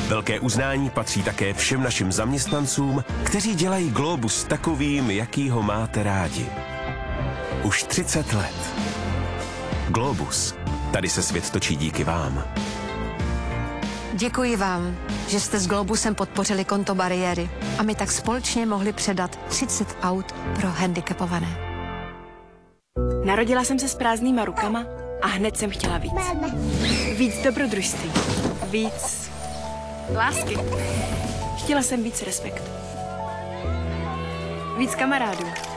Velké uznání patří také všem našim zaměstnancům, kteří dělají Globus takovým, jaký ho máte rádi. Už 30 let. Globus. Tady se svět točí díky vám. Děkuji vám, že jste s Globusem podpořili konto bariéry a my tak společně mohli předat 30 aut pro handicapované. Narodila jsem se s prázdnýma rukama a hned jsem chtěla víc. Víc dobrodružství. Víc lásky. Chtěla jsem víc respektu. Víc kamarádů.